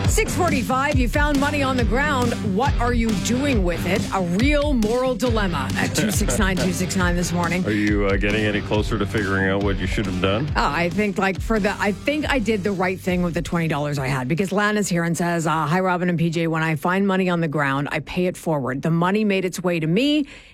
6:45, you found money on the ground. What are you doing with it? A real moral dilemma at 269-269 this morning. Are you getting any closer to figuring out what you should have done? I think I did the right thing with the $20 I had, because Lana's here and says, hi, Robin and PJ, when I find money on the ground, I pay it forward. The money made its way to me.